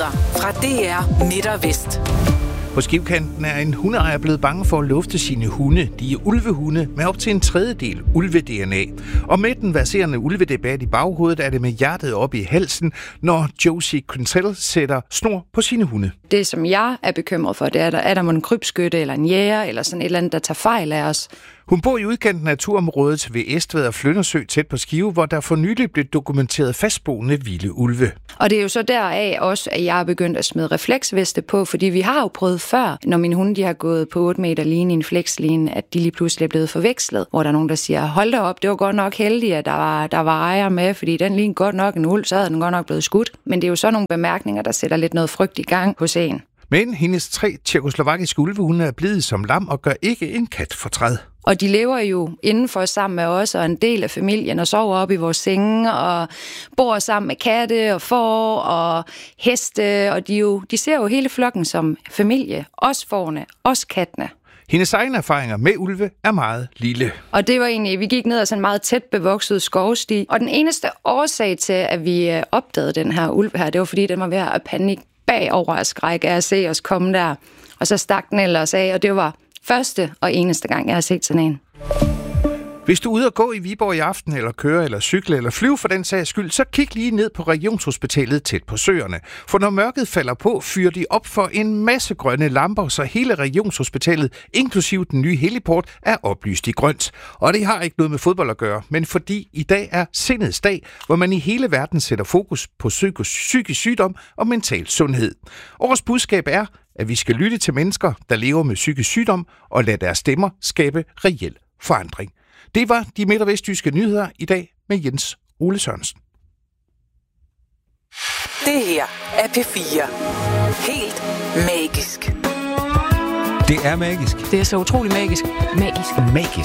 Nyheder fra DR Midt og Vest. På Skivkanten er en hundeejer blevet bange for at lufte sine hunde. De er ulvehunde med op til en tredjedel ulve-DNA. Og med den verserende ulvedebat i baghovedet er det med hjertet op i halsen, når Josie Quintel sætter snor på sine hunde. Det, som jeg er bekymret for, det er der må en krybskytte eller en jæger eller sådan et eller andet, der tager fejl af os. Hun bor i udkanten af turområdet ved Estved og Flyndersø tæt på Skive, hvor der for nylig blev dokumenteret fastboende vilde ulve. Og det er jo så deraf også, at jeg er begyndt at smide refleksveste på, fordi vi har jo prøvet før, når mine hunde de har gået på 8 meter line i en flexline, at de lige pludselig er blevet forvekslet, hvor der er nogen, der siger, hold da op, det var godt nok heldigt, at der var ejer med, fordi den lignede godt nok en ulv, så havde den godt nok blevet skudt. Men det er jo så nogle bemærkninger, der sætter lidt noget frygt i gang hos en. Men hendes 3 tjekkoslovakiske ulvehunde er blevet som lam og gør ikke en kat fortræd. Og de lever jo indenfor sammen med os og en del af familien og sover op i vores senge og bor sammen med katte og får og heste. Og de ser jo hele flokken som familie. Også fårene, også kattene. Hendes egne erfaringer med ulve er meget lille. Og det var egentlig, vi gik ned ad sådan en meget tæt bevokset skovsti. Og den eneste årsag til, at vi opdagede den her ulv her, det var fordi, den var ved at panik bagover af skræk af at se os komme der. Og så stak den ellers af, og det var første og eneste gang, jeg har set sådan en. Hvis du er ude at gå i Viborg i aften, eller køre, eller cykle, eller flyve for den sags skyld, så kig lige ned på Regionshospitalet tæt på Søerne. For når mørket falder på, fyrer de op for en masse grønne lamper, så hele Regionshospitalet, inklusive den nye heliport, er oplyst i grønt. Og det har ikke noget med fodbold at gøre, men fordi i dag er sindets dag, hvor man i hele verden sætter fokus på psykisk sygdom og mental sundhed. Årets budskab er, at vi skal lytte til mennesker, der lever med psykisk sygdom, og lade deres stemmer skabe reel forandring. Det var de midt- og vestjyske nyheder i dag med Jens Ole Sørensen. Det her er P4. Helt magisk. Det er magisk. Det er så utrolig magisk. Magisk.